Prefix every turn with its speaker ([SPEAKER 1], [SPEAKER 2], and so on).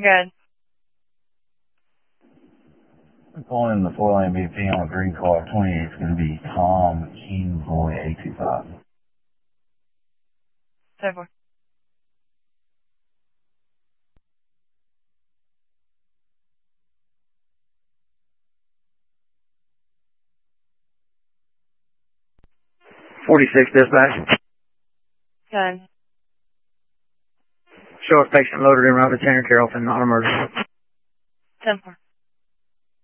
[SPEAKER 1] Good.
[SPEAKER 2] I'm calling in the 4-lane BP on a green car. 28 is going to be Tom Kingboy 825.
[SPEAKER 1] 7-4.
[SPEAKER 3] Dispatch.
[SPEAKER 1] Good.
[SPEAKER 3] Show a patient loaded in rapid center care open, non-emergency.
[SPEAKER 1] 10-4.